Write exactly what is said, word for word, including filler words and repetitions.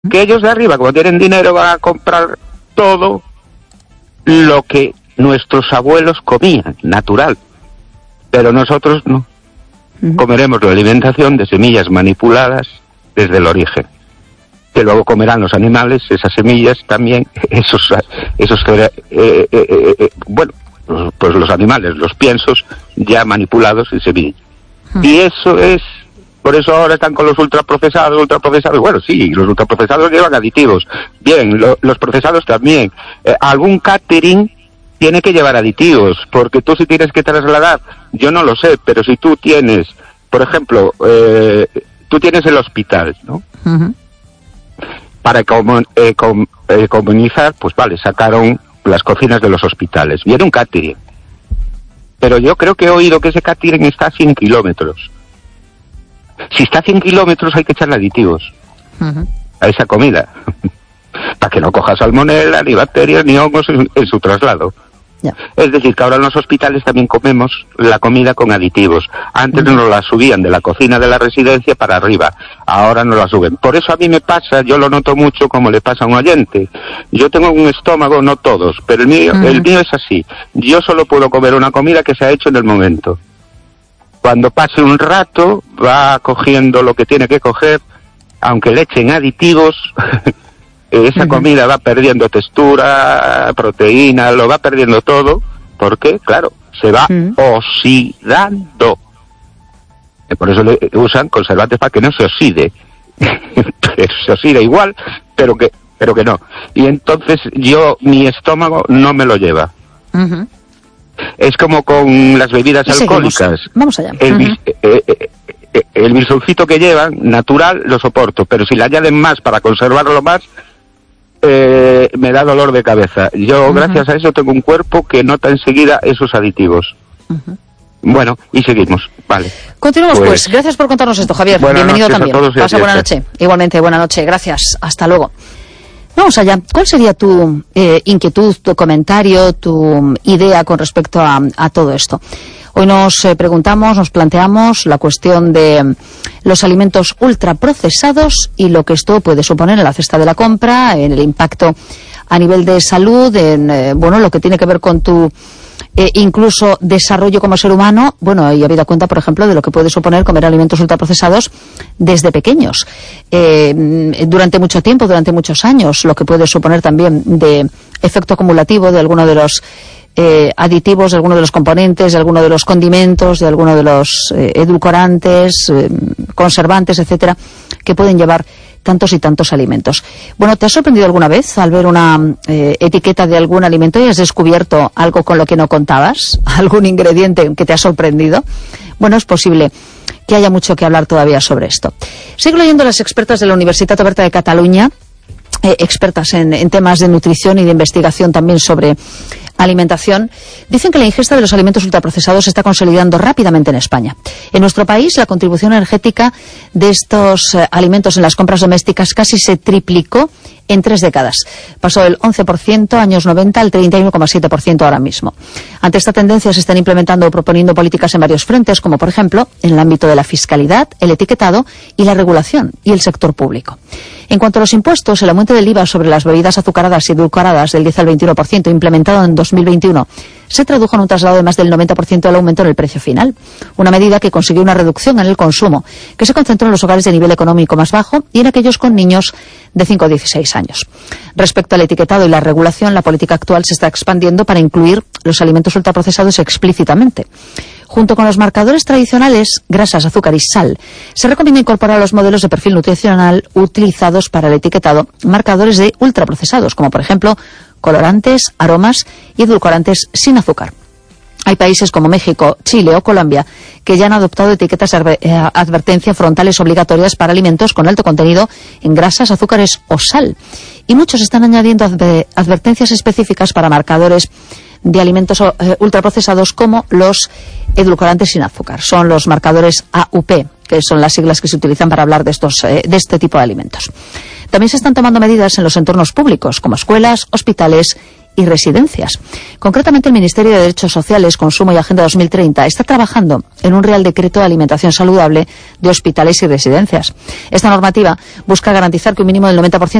Que ellos de arriba, como tienen dinero, van a comprar todo lo que nuestros abuelos comían, natural. Pero nosotros no. Uh-huh. Comeremos la alimentación de semillas manipuladas desde el origen. Que luego comerán los animales, esas semillas también, esos, esos eh, eh, eh, eh, bueno, pues los animales, los piensos ya manipulados en semillas. Uh-huh. Y eso es, por eso ahora están con los ultraprocesados, ultraprocesados, bueno, sí, los ultraprocesados llevan aditivos, bien, lo, los procesados también. Eh, algún catering tiene que llevar aditivos, porque tú si tienes que trasladar, yo no lo sé, pero si tú tienes, por ejemplo, eh, tú tienes el hospital, ¿no? Uh-huh. Para comun, eh, com, eh, comunizar, pues vale, sacaron las cocinas de los hospitales. Viene un catering. Pero yo creo que he oído que ese catering está a cien kilómetros. Si está a cien kilómetros hay que echarle aditivos uh-huh. a esa comida. Para que no coja salmonela, ni bacterias, ni hongos en, en su traslado. Yeah. Es decir, que ahora en los hospitales también comemos la comida con aditivos. Antes uh-huh. nos la subían de la cocina de la residencia para arriba, ahora no la suben. Por eso a mí me pasa, yo lo noto mucho como le pasa a un oyente. Yo tengo un estómago, no todos, pero el mío, uh-huh. el mío es así. Yo solo puedo comer una comida que se ha hecho en el momento. Cuando pase un rato, va cogiendo lo que tiene que coger, aunque le echen aditivos... esa uh-huh. comida va perdiendo textura, proteína, lo va perdiendo todo, porque, claro, se va uh-huh. oxidando. Y por eso le usan conservantes para que no se oxide. Pero se oxida igual, pero que pero que no. Y entonces yo, mi estómago no me lo lleva. Uh-huh. Es como con las bebidas y alcohólicas. Seguimos. Vamos allá. El, uh-huh. eh, eh, eh, el bisulfito que llevan, natural, lo soporto, pero si le añaden más para conservarlo más, Eh, me da dolor de cabeza. Yo, uh-huh. gracias a eso, tengo un cuerpo que nota enseguida esos aditivos. Uh-huh. Bueno, y seguimos, vale. Continuamos pues. pues. Gracias por contarnos esto, Javier. Bienvenido también. Pasa buena noche. Igualmente, buena noche. Gracias. Hasta luego. Vamos allá. ¿Cuál sería tu eh, inquietud, tu comentario, tu idea con respecto a, a todo esto? Hoy nos eh, preguntamos, nos planteamos la cuestión de los alimentos ultraprocesados y lo que esto puede suponer en la cesta de la compra, en el impacto a nivel de salud, en eh, bueno, lo que tiene que ver con tu eh, incluso desarrollo como ser humano. Bueno, y habida cuenta, por ejemplo, de lo que puede suponer comer alimentos ultraprocesados desde pequeños, eh, durante mucho tiempo, durante muchos años, lo que puede suponer también de efecto acumulativo de alguno de los Eh, aditivos, de alguno de los componentes, de alguno de los condimentos, de alguno de los eh, edulcorantes, eh, conservantes, etcétera, que pueden llevar tantos y tantos alimentos. Bueno, ¿te has sorprendido alguna vez al ver una eh, etiqueta de algún alimento y has descubierto algo con lo que no contabas? ¿Algún ingrediente que te ha sorprendido? Bueno, es posible que haya mucho que hablar todavía sobre esto. Sigo leyendo las expertas de la Universitat Oberta de Cataluña, eh, expertas en, en temas de nutrición y de investigación también sobre alimentación, dicen que la ingesta de los alimentos ultraprocesados se está consolidando rápidamente en España. En nuestro país, la contribución energética de estos eh, alimentos en las compras domésticas casi se triplicó en tres décadas. Pasó del once por ciento años noventa al treinta y uno coma siete por ciento ahora mismo. Ante esta tendencia se están implementando o proponiendo políticas en varios frentes, como por ejemplo en el ámbito de la fiscalidad, el etiquetado y la regulación y el sector público. En cuanto a los impuestos, el aumento del I V A sobre las bebidas azucaradas y edulcoradas del diez al veintiuno por ciento implementado en dos mil veintiuno se tradujo en un traslado de más del noventa por ciento del aumento en el precio final. Una medida que consiguió una reducción en el consumo, que se concentró en los hogares de nivel económico más bajo y en aquellos con niños de cinco a dieciséis años. Respecto al etiquetado y la regulación, la política actual se está expandiendo para incluir los alimentos ultraprocesados explícitamente. Junto con los marcadores tradicionales, grasas, azúcar y sal, se recomienda incorporar a los modelos de perfil nutricional utilizados para el etiquetado marcadores de ultraprocesados, como por ejemplo colorantes, aromas y edulcorantes sin azúcar. Hay países como México, Chile o Colombia que ya han adoptado etiquetas de advertencia frontales obligatorias para alimentos con alto contenido en grasas, azúcares o sal. Y muchos están añadiendo advertencias específicas para marcadores de alimentos eh, ultraprocesados como los edulcorantes sin azúcar. Son los marcadores A U P, que son las siglas que se utilizan para hablar de, estos, eh, de este tipo de alimentos. También se están tomando medidas en los entornos públicos, como escuelas, hospitales y residencias. Concretamente, el Ministerio de Derechos Sociales, Consumo y Agenda dos mil treinta está trabajando en un Real Decreto de Alimentación Saludable de hospitales y residencias. Esta normativa busca garantizar que un mínimo del noventa por ciento